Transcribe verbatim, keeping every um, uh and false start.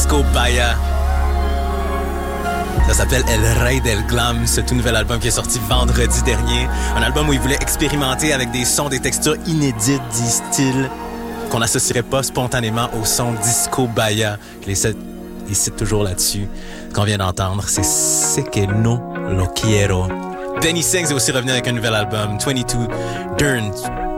Disco Baya. Ça s'appelle El Rey del Glam, ce tout nouvel album qui est sorti vendredi dernier. Un album où il voulait expérimenter avec des sons, des textures inédites, disent-ils, qu'on n'associerait pas spontanément au son Disco Baya. Je les cite, les cite toujours là-dessus. Ce qu'on vient d'entendre, c'est Ce que no lo quiero. Benny Sings est aussi revenu avec un nouvel album, vingt-deux Dern.